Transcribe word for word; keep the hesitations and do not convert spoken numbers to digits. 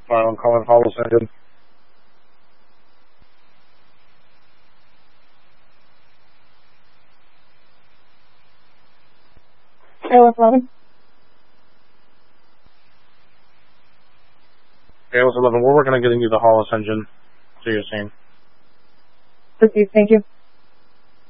File and calling Hollis Engine. Airwolf eleven. Airwolf eleven, we're working on getting you the Hollis Engine to your scene. Proceed, thank you.